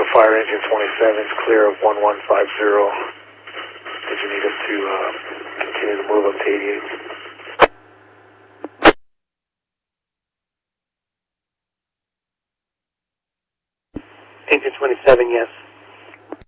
Fire Engine 27 is clear of 1150. Did you need us to continue to move up to 88? Engine 27, yes.